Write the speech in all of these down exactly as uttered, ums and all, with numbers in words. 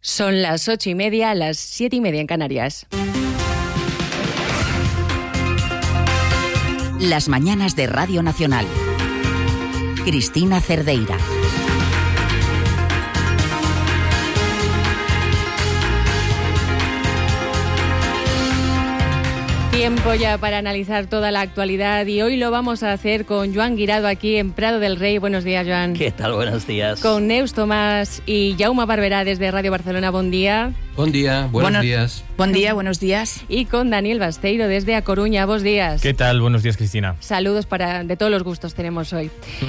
Son las ocho y media, las siete y media en Canarias. Las mañanas de Radio Nacional. Cristina Cerdeira. Tiempo ya para analizar toda la actualidad y hoy lo vamos a hacer con Joan Guirado aquí en Prado del Rey. Buenos días, Joan. ¿Qué tal? Buenos días. Con Neus Tomás y Jaume Barberá desde Radio Barcelona. Buen día. Buen día, buenos bueno, días. Buen día, buenos días. Y con Daniel Basteiro desde A Coruña. Buenos días. ¿Qué tal? Buenos días, Cristina. Saludos para de todos los gustos tenemos hoy.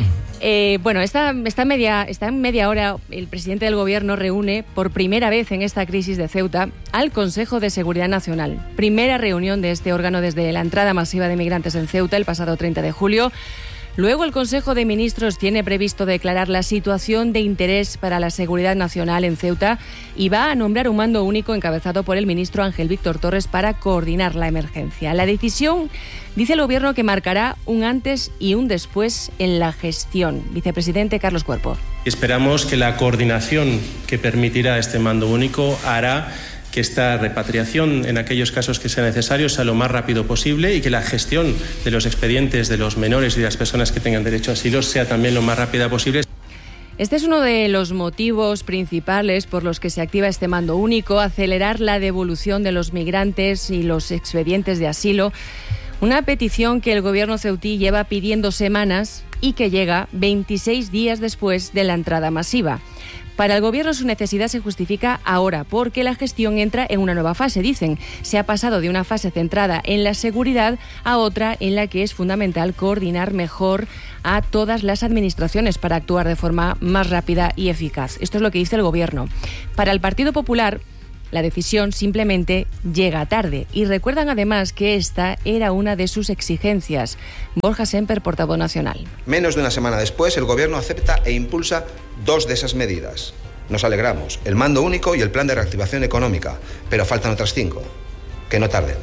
eh, bueno, esta, esta, media, esta media hora el presidente del Gobierno reúne por primera vez en esta crisis de Ceuta al Consejo de Seguridad Nacional. Primera reunión de este órgano desde la entrada masiva de migrantes en Ceuta el pasado treinta de julio. Luego el Consejo de Ministros tiene previsto declarar la situación de interés para la seguridad nacional en Ceuta y va a nombrar un mando único encabezado por el ministro Ángel Víctor Torres para coordinar la emergencia. La decisión, dice el Gobierno, que marcará un antes y un después en la gestión. Vicepresidente Carlos Cuerpo. Esperamos que la coordinación que permitirá este mando único hará que esta repatriación, en aquellos casos que sea necesario, sea lo más rápido posible y que la gestión de los expedientes de los menores y de las personas que tengan derecho a asilo sea también lo más rápida posible. Este es uno de los motivos principales por los que se activa este mando único, acelerar la devolución de los migrantes y los expedientes de asilo. Una petición que el Gobierno ceutí lleva pidiendo semanas y que llega veintiséis días después de la entrada masiva. Para el Gobierno su necesidad se justifica ahora porque la gestión entra en una nueva fase, dicen. Se ha pasado de una fase centrada en la seguridad a otra en la que es fundamental coordinar mejor a todas las administraciones para actuar de forma más rápida y eficaz. Esto es lo que dice el Gobierno. Para el Partido Popular, la decisión simplemente llega tarde y recuerdan además que esta era una de sus exigencias. Borja Semper, portavoz nacional. Menos de una semana después, el Gobierno acepta e impulsa dos de esas medidas. Nos alegramos, el mando único y el plan de reactivación económica, pero faltan otras cinco. Que no tarden.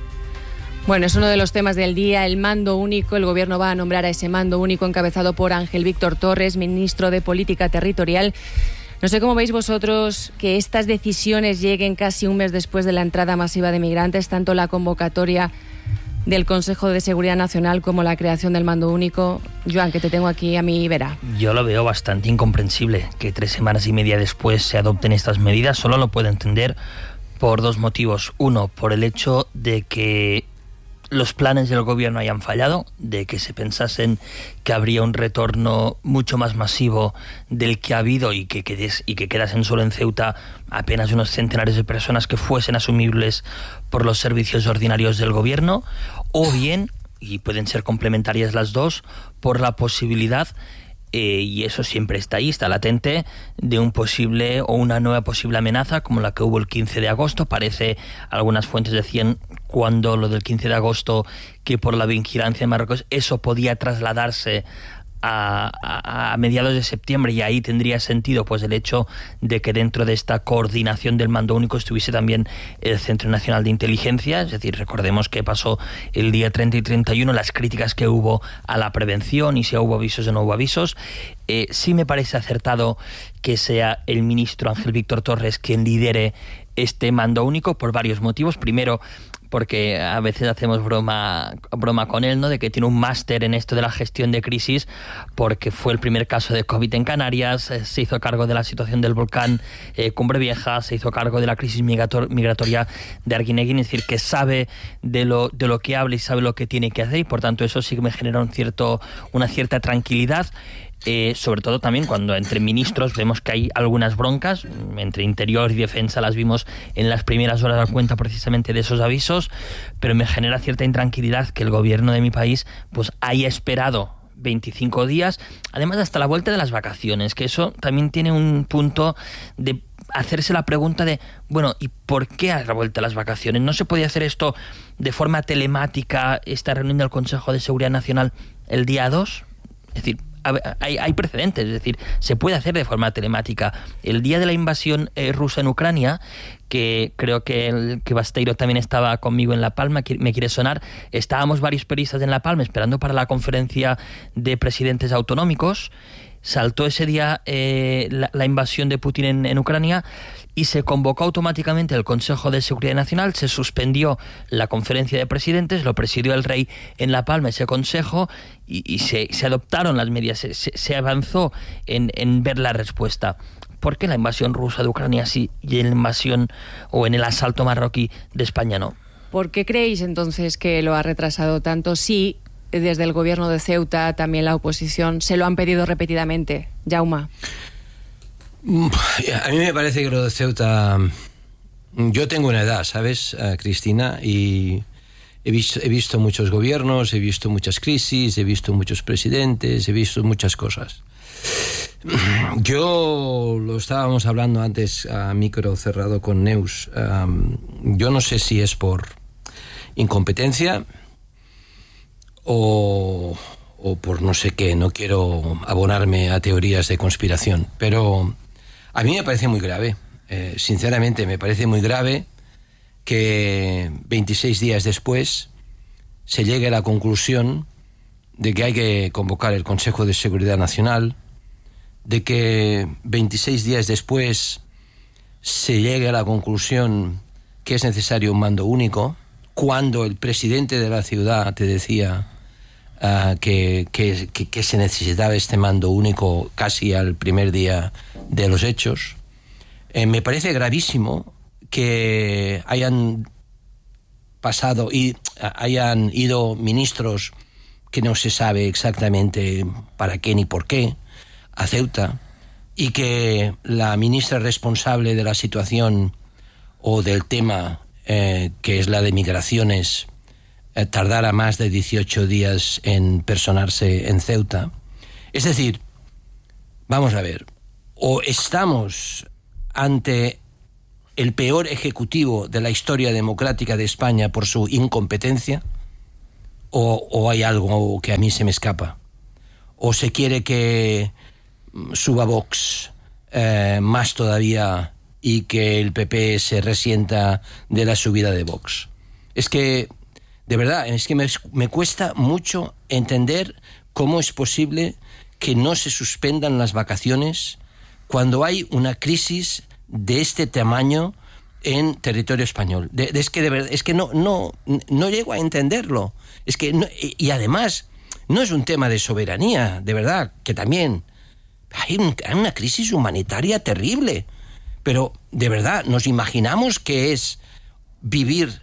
Bueno, es uno de los temas del día, el mando único. El Gobierno va a nombrar a ese mando único encabezado por Ángel Víctor Torres, ministro de Política Territorial. No sé cómo veis vosotros que estas decisiones lleguen casi un mes después de la entrada masiva de migrantes, tanto la convocatoria del Consejo de Seguridad Nacional como la creación del mando único. Joan, que te tengo aquí a mi vera. Yo lo veo bastante incomprensible que tres semanas y media después se adopten estas medidas. Solo lo puedo entender por dos motivos. Uno, por el hecho de que los planes del Gobierno hayan fallado, de que se pensasen que habría un retorno mucho más masivo del que ha habido y que, quedes, y que quedasen solo en Ceuta apenas unos centenares de personas que fuesen asumibles por los servicios ordinarios del Gobierno, o bien, y pueden ser complementarias las dos, por la posibilidad, eh, y eso siempre está ahí, está latente, de un posible o una nueva posible amenaza como la que hubo el quince de agosto. Parece, algunas fuentes decían cuando lo del quince de agosto que por la vigilancia en Marruecos eso podía trasladarse A, a, a mediados de septiembre, y ahí tendría sentido pues el hecho de que dentro de esta coordinación del mando único estuviese también el Centro Nacional de Inteligencia. Es decir, recordemos que pasó el día treinta y treinta y uno, las críticas que hubo a la prevención y si hubo avisos o no hubo avisos. Eh, sí me parece acertado que sea el ministro Ángel Víctor Torres quien lidere este mando único por varios motivos. Primero, porque a veces hacemos broma broma con él, ¿no?, de que tiene un máster en esto de la gestión de crisis, porque fue el primer caso de COVID en Canarias, eh, se hizo cargo de la situación del volcán eh, Cumbre Vieja, se hizo cargo de la crisis migrator- migratoria de Arguineguín, es decir, que sabe de lo de lo que habla y sabe lo que tiene que hacer, y por tanto eso sí que me genera un cierto una cierta tranquilidad. Eh, sobre todo también cuando entre ministros vemos que hay algunas broncas, entre Interior y Defensa las vimos en las primeras horas a cuenta precisamente de esos avisos, pero me genera cierta intranquilidad que el Gobierno de mi país pues haya esperado veinticinco días, además hasta la vuelta de las vacaciones, que eso también tiene un punto de hacerse la pregunta de, bueno, ¿y por qué a la vuelta de las vacaciones? ¿No se podía hacer esto de forma telemática, esta reunión del Consejo de Seguridad Nacional el día dos? Es decir, Hay, hay precedentes, es decir, se puede hacer de forma telemática. El día de la invasión eh, rusa en Ucrania, que creo que, el, que Basteiro también estaba conmigo en La Palma, que me quiere sonar, estábamos varios periodistas en La Palma esperando para la conferencia de presidentes autonómicos. saltó ese día eh, la, la invasión de Putin en, en Ucrania y se convocó automáticamente el Consejo de Seguridad Nacional, se suspendió la conferencia de presidentes, lo presidió el rey en La Palma ese consejo y, y se, se adoptaron las medidas, se, se, se avanzó en, en ver la respuesta. ¿Por qué la invasión rusa de Ucrania sí y en la invasión o en el asalto marroquí de España no? ¿Por qué creéis entonces que lo ha retrasado tanto? Sí, desde el gobierno de Ceuta, también la oposición, se lo han pedido repetidamente. Jaume. A mí me parece que lo de Ceuta... Yo tengo una edad, ¿sabes, Cristina? Y he visto, he visto muchos gobiernos, he visto muchas crisis, he visto muchos presidentes, he visto muchas cosas. Yo lo estábamos hablando antes a micro cerrado con Neus. Um, yo no sé si es por incompetencia o, o por no sé qué. No quiero abonarme a teorías de conspiración, pero a mí me parece muy grave. Eh, sinceramente, me parece muy grave que veintiséis días después se llegue a la conclusión de que hay que convocar el Consejo de Seguridad Nacional, de que veintiséis días después se llegue a la conclusión que es necesario un mando único, cuando el presidente de la ciudad te decía uh, que, que, que, que se necesitaba este mando único casi al primer día de los hechos. Eh, me parece gravísimo que hayan pasado y hayan ido ministros que no se sabe exactamente para qué ni por qué a Ceuta, y que la ministra responsable de la situación o del tema eh, que es la de migraciones eh, tardara más de dieciocho días en personarse en Ceuta. Es decir, vamos a ver, o estamos ante el peor ejecutivo de la historia democrática de España por su incompetencia, o, o hay algo que a mí se me escapa, o se quiere que suba Vox eh, más todavía y que el P P se resienta de la subida de Vox. Es que, de verdad, es que me, me cuesta mucho entender cómo es posible que no se suspendan las vacaciones cuando hay una crisis de este tamaño en territorio español. De, de, es que de verdad, es que no, no, no llego a entenderlo. Es que no, y, y además no es un tema de soberanía, de verdad, que también hay, un, hay una crisis humanitaria terrible. Pero, de verdad, ¿nos imaginamos que es vivir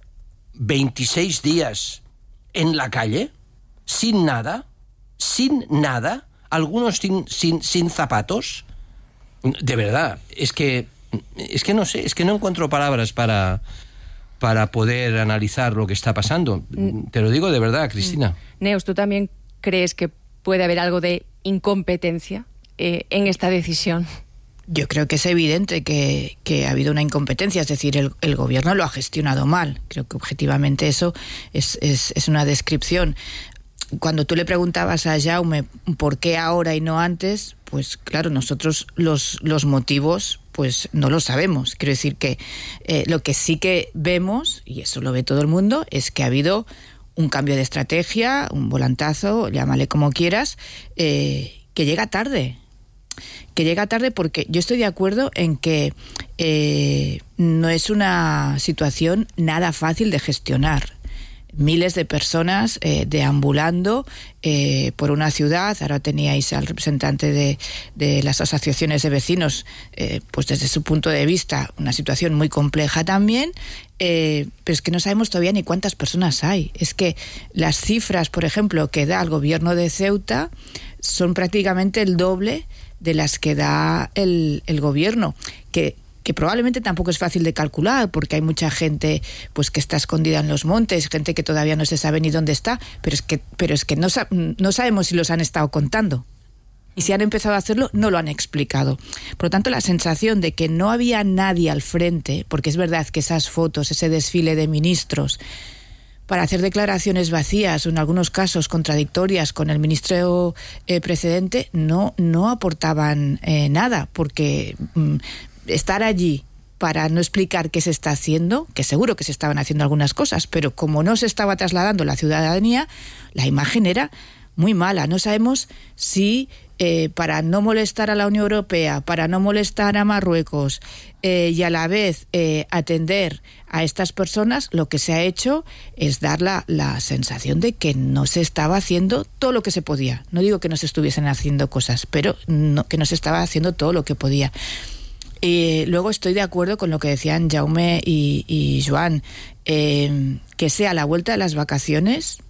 veintiséis días en la calle, sin nada, sin nada, algunos sin, sin, sin zapatos? De verdad, es que, es que no sé, es que no encuentro palabras para, para poder analizar lo que está pasando. Te lo digo de verdad, Cristina. Neus, ¿tú también crees que puede haber algo de incompetencia eh, en esta decisión? Yo creo que es evidente que, que ha habido una incompetencia, es decir, el, el gobierno lo ha gestionado mal. Creo que objetivamente eso es, es, es una descripción. Cuando tú le preguntabas a Jaume por qué ahora y no antes, pues claro, nosotros los, los motivos pues no lo sabemos. Quiero decir que eh, lo que sí que vemos, y eso lo ve todo el mundo, es que ha habido un cambio de estrategia, un volantazo, llámale como quieras, eh, que llega tarde. que llega tarde porque yo estoy de acuerdo en que eh, no es una situación nada fácil de gestionar. Miles de personas eh, deambulando eh, por una ciudad. Ahora teníais al representante de, de las asociaciones de vecinos, eh, pues desde su punto de vista, una situación muy compleja también, eh, pero es que no sabemos todavía ni cuántas personas hay. Es que las cifras, por ejemplo, que da el gobierno de Ceuta son prácticamente el doble de las que da el, el gobierno, que, que probablemente tampoco es fácil de calcular, porque hay mucha gente pues que está escondida en los montes, gente que todavía no se sabe ni dónde está, pero es que, pero es que no, no sabemos si los han estado contando. Y si han empezado a hacerlo, no lo han explicado. Por lo tanto, la sensación de que no había nadie al frente, porque es verdad que esas fotos, ese desfile de ministros, para hacer declaraciones vacías o en algunos casos contradictorias con el ministro eh, precedente, no, no aportaban eh, nada, porque mm, estar allí para no explicar qué se está haciendo, que seguro que se estaban haciendo algunas cosas, pero como no se estaba trasladando la ciudadanía, la imagen era muy mala. No sabemos si eh, para no molestar a la Unión Europea, para no molestar a Marruecos eh, y a la vez eh, atender a estas personas, lo que se ha hecho es dar la, la sensación de que no se estaba haciendo todo lo que se podía. No digo que no se estuviesen haciendo cosas, pero no, que no se estaba haciendo todo lo que podía. Y luego estoy de acuerdo con lo que decían Jaume y, y Joan, eh, que sea la vuelta de las vacaciones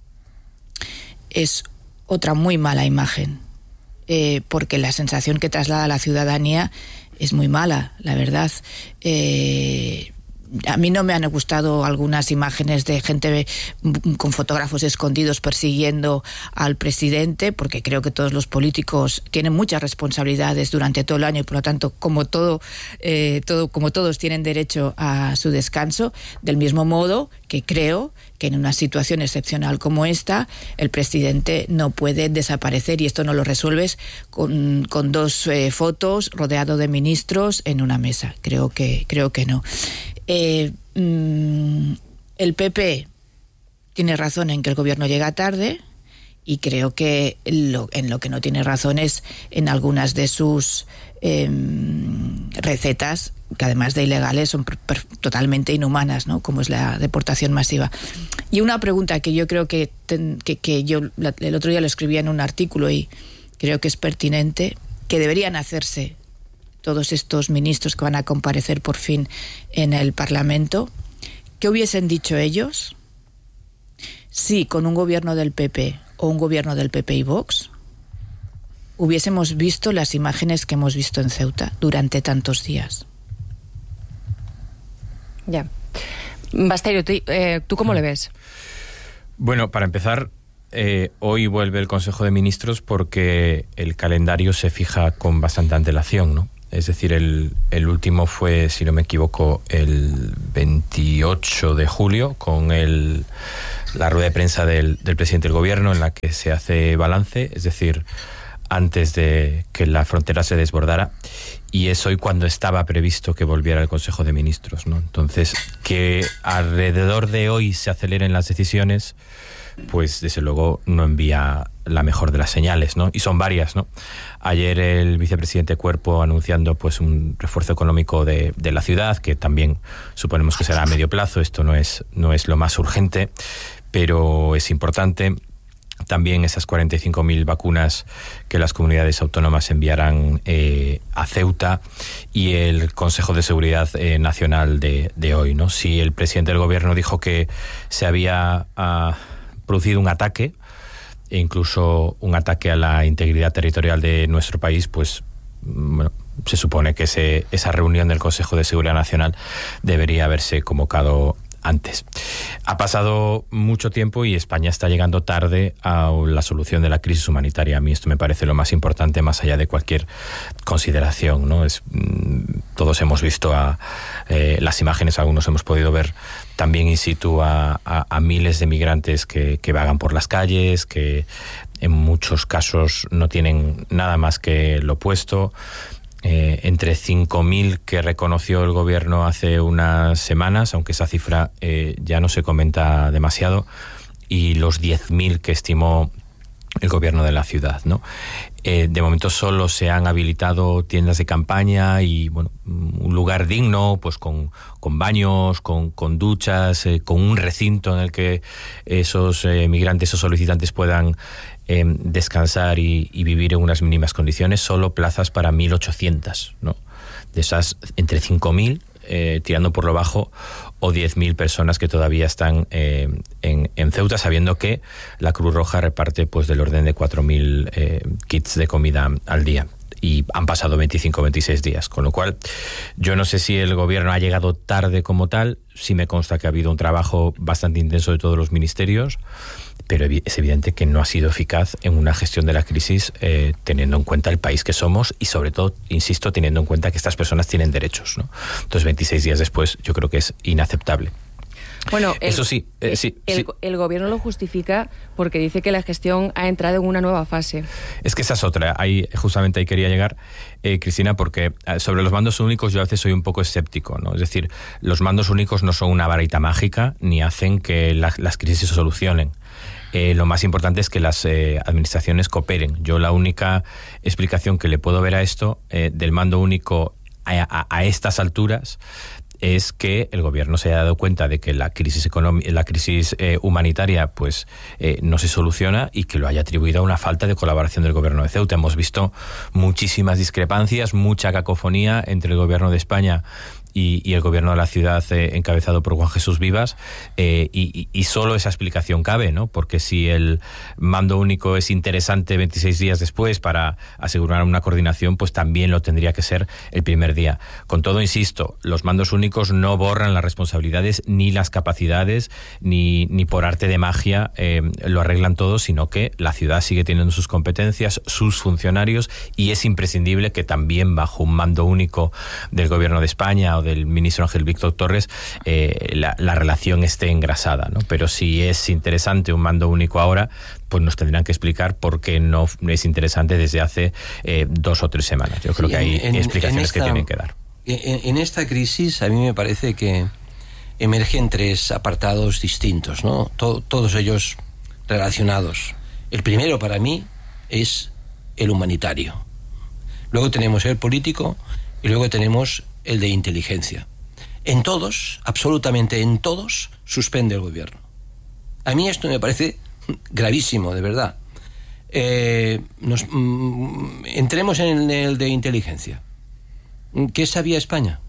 es otra muy mala imagen, eh, porque la sensación que traslada a la ciudadanía es muy mala, la verdad. Eh, A mí no me han gustado algunas imágenes de gente con fotógrafos escondidos persiguiendo al presidente, porque creo que todos los políticos tienen muchas responsabilidades durante todo el año y por lo tanto, como todo, eh, todo, como todos tienen derecho a su descanso, del mismo modo que creo que en una situación excepcional como esta, el presidente no puede desaparecer, y esto no lo resuelves con, con dos eh, fotos rodeado de ministros en una mesa. Creo que, creo que no. Eh, mm, el P P tiene razón en que el gobierno llega tarde, y creo que lo, en lo que no tiene razón es en algunas de sus eh, recetas, que además de ilegales son per, per, totalmente inhumanas, ¿no? Como es la deportación masiva. Y una pregunta que yo creo que, ten, que, que yo la, el otro día lo escribía en un artículo y creo que es pertinente, que deberían hacerse todos estos ministros que van a comparecer por fin en el Parlamento, ¿qué hubiesen dicho ellos si con un gobierno del P P o un gobierno del P P y Vox hubiésemos visto las imágenes que hemos visto en Ceuta durante tantos días? Ya. Basterio, ¿tú, eh, ¿tú cómo le ves? Bueno, para empezar, eh, hoy vuelve el Consejo de Ministros porque el calendario se fija con bastante antelación, ¿no? Es decir, el, el último fue, si no me equivoco, el veintiocho de julio, con el, la rueda de prensa del, del presidente del gobierno en la que se hace balance, es decir, antes de que la frontera se desbordara, y es hoy cuando estaba previsto que volviera el Consejo de Ministros, ¿no? Entonces, que alrededor de hoy se aceleren las decisiones, pues desde luego no envía la mejor de las señales, ¿no? Y son varias, ¿no? Ayer el vicepresidente Cuerpo anunciando pues un refuerzo económico de, de la ciudad, que también suponemos que será a medio plazo. Esto no es, no es lo más urgente, pero es importante. También esas cuarenta y cinco mil vacunas que las comunidades autónomas enviarán eh, a Ceuta, y el Consejo de Seguridad eh, Nacional de, de hoy, ¿no? Si el presidente del gobierno dijo que se había uh, producido un ataque, e incluso un ataque a la integridad territorial de nuestro país, pues bueno, se supone que ese, esa reunión del Consejo de Seguridad Nacional debería haberse convocado antes. Ha pasado mucho tiempo y España está llegando tarde a la solución de la crisis humanitaria. A mí esto me parece lo más importante, más allá de cualquier consideración, ¿no? Es, todos hemos visto a, eh, las imágenes, algunos hemos podido ver también in situ a, a, a miles de migrantes que, que vagan por las calles, que en muchos casos no tienen nada más que lo opuesto. Eh, entre cinco mil que reconoció el gobierno hace unas semanas, aunque esa cifra eh, ya no se comenta demasiado, y los diez mil que estimó el gobierno de la ciudad, ¿no? Eh, de momento solo se han habilitado tiendas de campaña y bueno, un lugar digno, pues con, con baños, con, con duchas, eh, con un recinto en el que esos eh, migrantes o solicitantes puedan eh, descansar y, y vivir en unas mínimas condiciones. Solo plazas para mil ochocientas, ¿no? De esas, entre cinco mil, eh, tirando por lo bajo, o diez mil personas que todavía están eh, en, en Ceuta, sabiendo que la Cruz Roja reparte pues del orden de cuatro mil eh, kits de comida al día. Y han pasado veinticinco o veintiséis días, con lo cual yo no sé si el gobierno ha llegado tarde como tal. Sí me consta que ha habido un trabajo bastante intenso de todos los ministerios, pero es evidente que no ha sido eficaz en una gestión de la crisis, eh, teniendo en cuenta el país que somos y sobre todo, insisto, teniendo en cuenta que estas personas tienen derechos, ¿no? Entonces veintiséis días después yo creo que es inaceptable. Bueno, el, eso sí, eh, sí, el, sí. el gobierno lo justifica porque dice que la gestión ha entrado en una nueva fase. Es que esa es otra, ahí, justamente ahí quería llegar, eh, Cristina, porque sobre los mandos únicos yo a veces soy un poco escéptico, ¿no? Es decir, los mandos únicos no son una varita mágica ni hacen que la, las crisis se solucionen. Eh, lo más importante es que las eh, administraciones cooperen. Yo la única explicación que le puedo ver a esto, eh, del mando único a, a, a estas alturas, es que el gobierno se haya dado cuenta de que la crisis económica, la crisis eh, humanitaria, pues eh, no se soluciona, y que lo haya atribuido a una falta de colaboración del gobierno de Ceuta. Hemos visto muchísimas discrepancias, mucha cacofonía entre el gobierno de España y, y el gobierno de la ciudad eh, encabezado por Juan Jesús Vivas, eh, y, y solo esa explicación cabe, ¿no? Porque si el mando único es interesante veintiséis días después para asegurar una coordinación, pues también lo tendría que ser el primer día. Con todo, insisto, los mandos únicos no borran las responsabilidades ni las capacidades, ni, ni por arte de magia eh, lo arreglan todo, sino que la ciudad sigue teniendo sus competencias, sus funcionarios, y es imprescindible que también bajo un mando único del gobierno de España o del ministro Ángel Víctor Torres eh, la, la relación esté engrasada, ¿no? Pero si es interesante un mando único ahora, pues nos tendrán que explicar por qué no es interesante desde hace eh, dos o tres semanas. Yo creo sí, que hay en, explicaciones en esta, que tienen que dar. En, en esta crisis a mí me parece que emergen tres apartados distintos, ¿no? To, todos ellos relacionados. El primero para mí es el humanitario. Luego tenemos el político y luego tenemos el de inteligencia. En todos, absolutamente en todos, suspende el gobierno. A mí esto me parece gravísimo, de verdad. Eh, nos, mm, entremos en el de inteligencia. ¿Qué sabía España?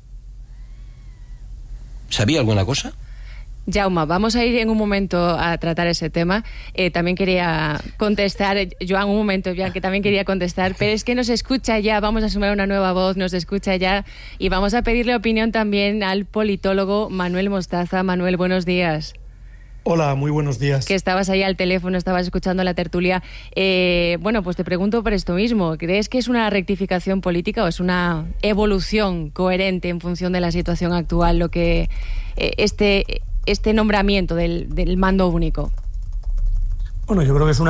¿Sabía alguna cosa? Jaume, vamos a ir en un momento a tratar ese tema. Eh, también quería contestar, Joan, un momento, Joan, que también quería contestar, pero es que nos escucha ya, vamos a sumar una nueva voz, nos escucha ya, y vamos a pedirle opinión también al politólogo Manuel Mostaza. Manuel, buenos días. Hola, muy buenos días. Que estabas ahí al teléfono, estabas escuchando la tertulia. Eh, bueno, pues te pregunto por esto mismo. ¿Crees que es una rectificación política o es una evolución coherente en función de la situación actual lo que eh, este... este nombramiento del, del mando único? Bueno, yo creo que es una